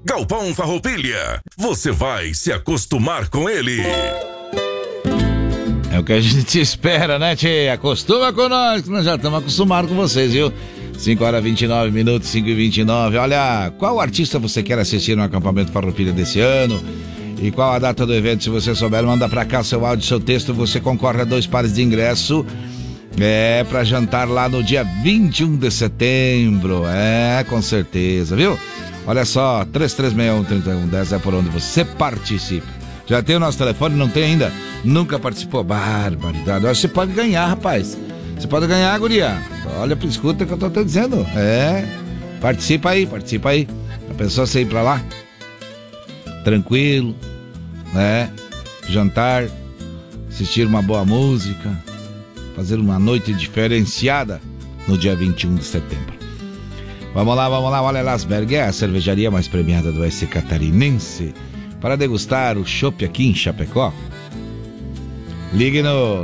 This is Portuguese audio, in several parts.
Galpão Farroupilha. Você vai se acostumar com ele. É o que a gente espera, né, tchê? Acostuma com nós, que nós já estamos acostumados com vocês, viu? 5h29, 5h29. Olha, qual artista você quer assistir no acampamento Farroupilha desse ano? E qual a data do evento? Se você souber, manda pra cá seu áudio, seu texto. Você concorre a 2 pares de ingresso. Pra jantar lá no dia 21 de setembro. Com certeza, viu? Olha só, 3361-3110 é por onde você participa. Já tem o nosso telefone? Não tem ainda? Nunca participou? Barbaridade. Você pode ganhar, rapaz. Você pode ganhar, guria. Olha, escuta o que eu tô te dizendo. Participa aí. A pessoa você ir pra lá tranquilo, né? Jantar, assistir uma boa música, fazer uma noite diferenciada no dia 21 de setembro. Vamos lá, olha, Lasberg é a cervejaria mais premiada do oeste catarinense para degustar o chopp aqui em Chapecó. Ligue no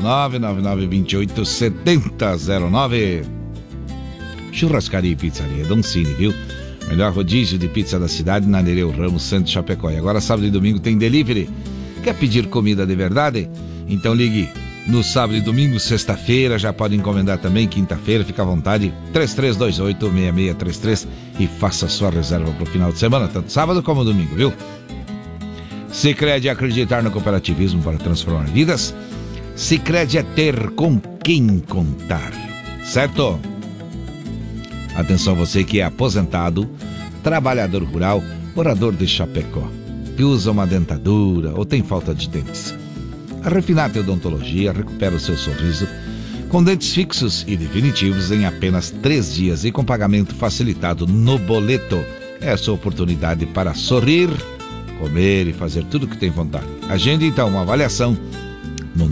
999-28-7009. Churrascaria e pizzaria Don Cine, viu? Melhor rodízio de pizza da cidade na Nereu Ramos, Centro Chapecó. E agora sábado e domingo tem delivery. Quer pedir comida de verdade? Então ligue no sábado e domingo, sexta-feira, já pode encomendar também, quinta-feira, fica à vontade, 3328-6633 e faça sua reserva para o final de semana, tanto sábado como domingo, viu? Sicredi, acreditar no cooperativismo para transformar vidas. Sicredi é ter com quem contar, certo? Atenção você que é aposentado, trabalhador rural, morador de Chapecó, que usa uma dentadura ou tem falta de dentes. A Refinate Odontologia recupera o seu sorriso com dentes fixos e definitivos em apenas 3 dias e com pagamento facilitado no boleto. É a sua oportunidade para sorrir, comer e fazer tudo o que tem vontade. Agende então uma avaliação no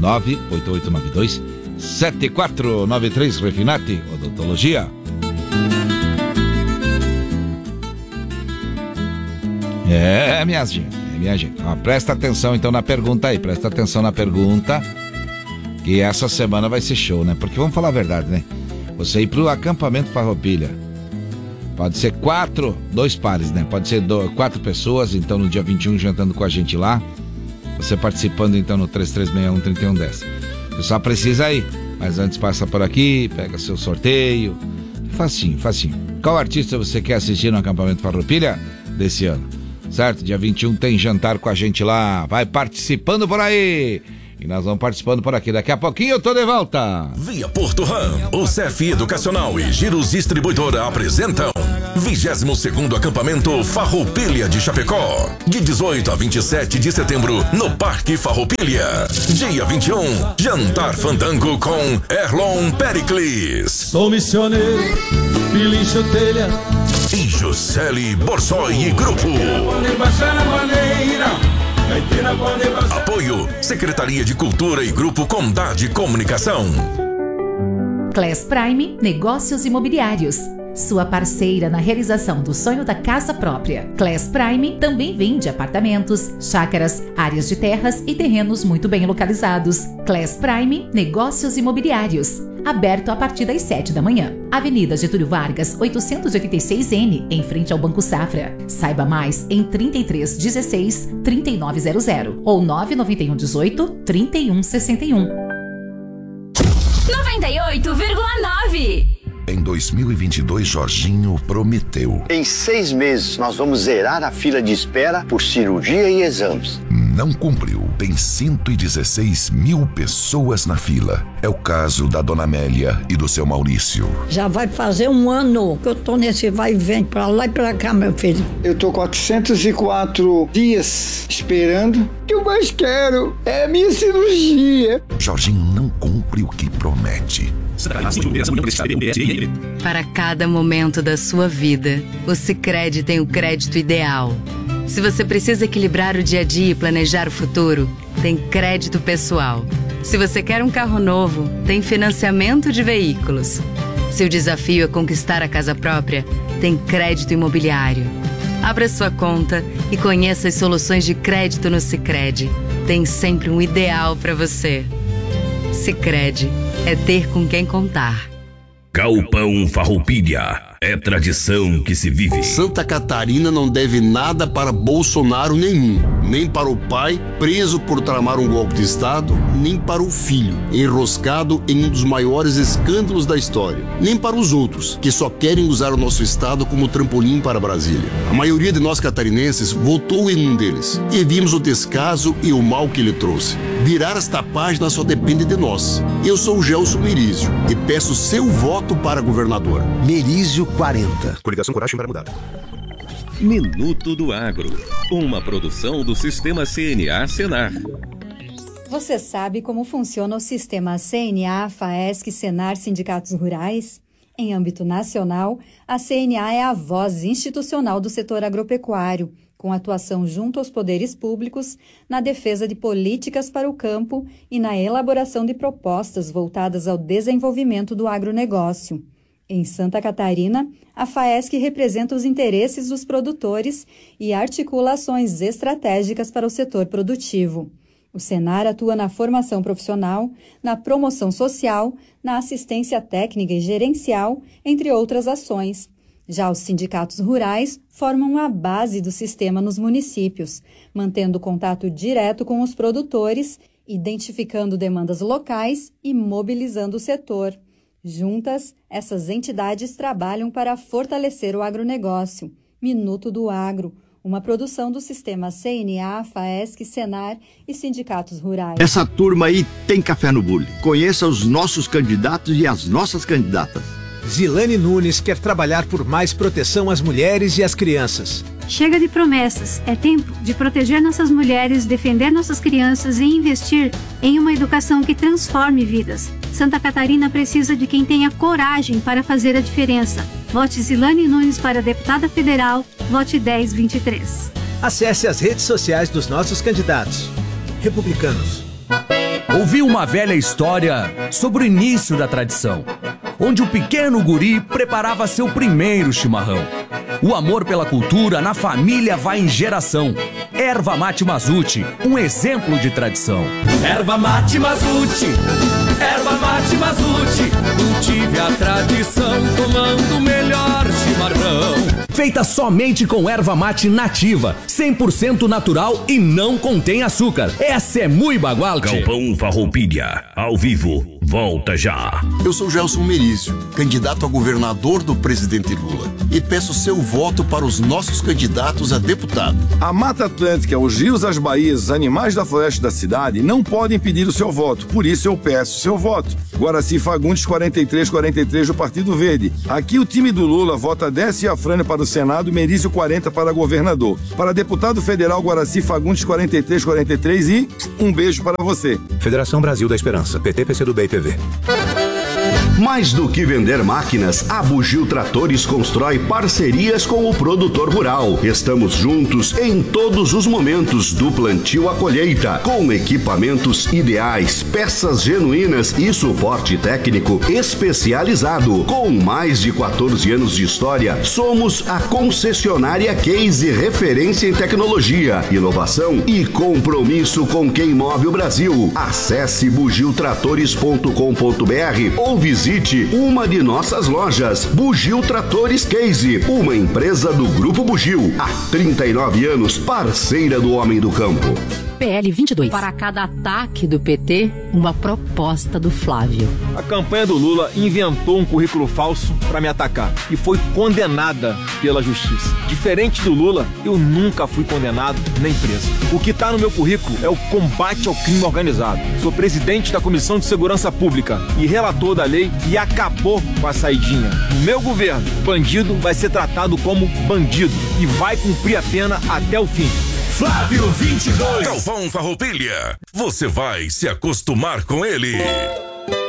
98892-7493 Refinate Odontologia. Minha gente. Presta atenção então na pergunta aí. Presta atenção na pergunta. Que essa semana vai ser show, né? Porque vamos falar a verdade, né? Você ir pro acampamento Farroupilha. Pode ser 2 pares, né? Pode ser 4 pessoas, então no dia 21 jantando com a gente lá. Você participando então no 3361-3110. Você só precisa ir. Mas antes passa por aqui, pega seu sorteio. Facinho. Qual artista você quer assistir no acampamento Farroupilha desse ano? Certo? Dia 21 tem jantar com a gente lá. Vai participando por aí. E nós vamos participando por aqui. Daqui a pouquinho eu tô de volta. Via Porto Ram, o CEF Educacional e Giros Distribuidora apresentam 22º Acampamento Farroupilha de Chapecó. De 18 a 27 de setembro, no Parque Farroupilha. Dia 21, jantar fandango com Erlon Pericles. Sou missioneiro, pilincho telha e Juscelie Borsoi e Grupo. Apoio Secretaria de Cultura e Grupo Condade Comunicação. Class Prime Negócios Imobiliários, sua parceira na realização do sonho da casa própria. Class Prime também vende apartamentos, chácaras, áreas de terras e terrenos muito bem localizados. Class Prime Negócios Imobiliários, aberto a partir das 7 da manhã. Avenida Getúlio Vargas, 886N, em frente ao Banco Safra. Saiba mais em 3316-3900 ou 99118-3161. 98,9. Em 2022, Jorginho prometeu. Em 6 meses, nós vamos zerar a fila de espera por cirurgia e exames. Não cumpriu. Tem 116 mil pessoas na fila. É o caso da dona Amélia e do seu Maurício. Já vai fazer 1 ano que eu tô nesse vai e vem pra lá e pra cá, meu filho. Eu tô 404 dias esperando. O que eu mais quero é a minha cirurgia. Jorginho não cumpre o que promete. Para cada momento da sua vida, o Sicredi tem o crédito ideal. Se você precisa equilibrar o dia a dia e planejar o futuro, tem crédito pessoal. Se você quer um carro novo, tem financiamento de veículos. Se o desafio é conquistar a casa própria, tem crédito imobiliário. Abra sua conta e conheça as soluções de crédito no Sicredi. Tem sempre um ideal para você. Sicredi é ter com quem contar. Galpão Farroupilha. é tradição que se vive. Santa Catarina não deve nada para Bolsonaro nenhum, nem para o pai, preso por tramar um golpe de Estado, nem para o filho, enroscado em um dos maiores escândalos da história, nem para os outros, que só querem usar o nosso Estado como trampolim para Brasília. A maioria de nós catarinenses votou em um deles, e vimos o descaso e o mal que ele trouxe. Virar esta página só depende de nós. Eu sou o Gelson Merizio e peço seu voto para governador. Merizio 40. Coligação Coragem para Mudar. Minuto do Agro, uma produção do Sistema CNA Senar. Você sabe como funciona o sistema CNA, FAESC, Senar, Sindicatos Rurais? Em âmbito nacional, a CNA é a voz institucional do setor agropecuário, com atuação junto aos poderes públicos, na defesa de políticas para o campo e na elaboração de propostas voltadas ao desenvolvimento do agronegócio. Em Santa Catarina, a FAESC representa os interesses dos produtores e articula ações estratégicas para o setor produtivo. O Senar atua na formação profissional, na promoção social, na assistência técnica e gerencial, entre outras ações. Já os sindicatos rurais formam a base do sistema nos municípios, mantendo contato direto com os produtores, identificando demandas locais e mobilizando o setor. Juntas, essas entidades trabalham para fortalecer o agronegócio. Minuto do Agro, uma produção do sistema CNA, FAESC, Senar e sindicatos rurais. Essa turma aí tem café no bule. Conheça os nossos candidatos e as nossas candidatas. Zilane Nunes quer trabalhar por mais proteção às mulheres e às crianças. Chega de promessas. É tempo de proteger nossas mulheres, defender nossas crianças e investir em uma educação que transforme vidas. Santa Catarina precisa de quem tenha coragem para fazer a diferença. Vote Zilane Nunes para deputada federal. Vote 1023. Acesse as redes sociais dos nossos candidatos. Republicanos. Ouvi uma velha história sobre o início da tradição, onde o pequeno guri preparava seu primeiro chimarrão. O amor pela cultura na família vai em geração. Erva Mate Mazuti, um exemplo de tradição. Erva Mate Mazuti, Erva Mate Mazuti, cultive a tradição tomando o melhor chimarrão. Feita somente com erva mate nativa, 100% natural e não contém açúcar. Essa é muito bagual, tchê. Galpão Farroupilha, ao vivo, volta já. Eu sou Gelson Merizio, candidato a governador do presidente Lula, e peço seu voto para os nossos candidatos a deputado. A Mata Atlântica, os rios, as baías, os animais da floresta da cidade não podem pedir o seu voto, por isso eu peço seu voto. Guaraci Fagundes 4343 do Partido Verde. Aqui o time do Lula vota Décio Afrânio para o Senado, Merizio 40 para governador. Para deputado federal, Guaraci Fagundes 4343 e um beijo para você. Federação Brasil da Esperança, PT, PCdoB e PV. Mais do que vender máquinas, a Bugio Tratores constrói parcerias com o produtor rural. Estamos juntos em todos os momentos, do plantio à colheita, com equipamentos ideais, peças genuínas e suporte técnico especializado. Com mais de 14 anos de história, somos a concessionária Case, referência em tecnologia, inovação e compromisso com quem move o Brasil. Acesse bugiotratores.com.br ou visite uma de nossas lojas. Bugio Tratores Case, uma empresa do Grupo Bugio, há 39 anos, parceira do homem do campo. PL 22. Para cada ataque do PT, uma proposta do Flávio. A campanha do Lula inventou um currículo falso para me atacar e foi condenada pela justiça. Diferente do Lula, eu nunca fui condenado nem preso. O que está no meu currículo é o combate ao crime organizado. Sou presidente da Comissão de Segurança Pública e relator da lei que acabou com a saidinha. No meu governo, bandido vai ser tratado como bandido e vai cumprir a pena até o fim. Flávio 22. Galpão Farroupilha. Você vai se acostumar com ele.